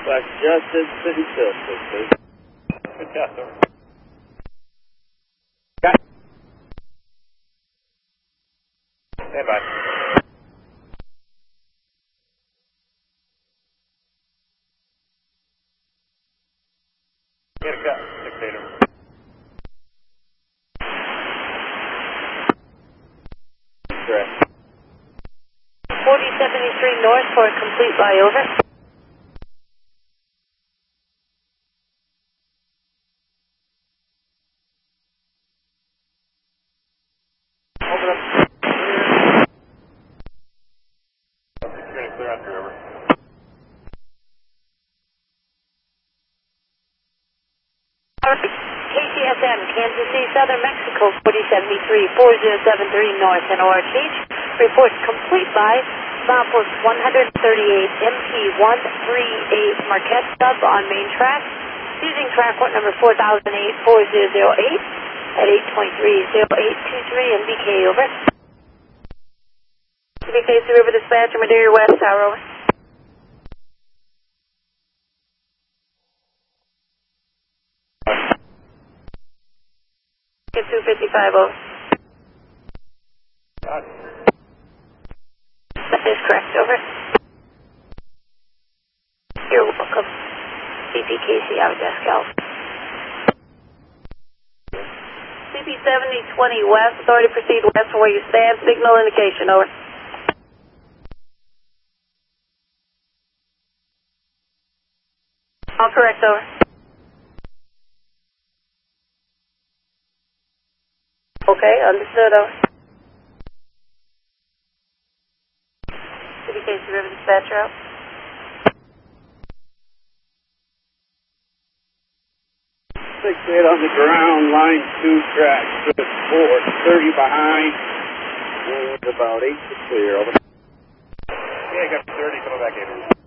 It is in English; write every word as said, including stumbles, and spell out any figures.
West Justice, City Justice, please. Good test, over. Got Stand by. Get a cut. Six eight over. correct. forty seventy-three north for a complete flyover. Open up. Security clear on three over. K C S M, Kansas City, Southern Mexico, forty seventy-three, four zero seven three north, and O R H. Report complete by milepost one thirty-eight, M P one three eight, Marquette sub on main track, using track point number four thousand eight, four zero zero eight at eight twenty-three, zero eight two three, and B K over. B K C River Dispatcher, Madeira West Tower over. two fifty-five over. Got it. That is correct, over. You're welcome. C P K C out of desk out. C P seventy twenty west, authority proceed west from where you stand, signal indication, over. All correct, over. Okay, understood, over. C P K C River Dispatcher out. six eight on the ground, line two, track good, four, thirty behind, and about eight to clear, over. Yeah, got thirty, coming back in.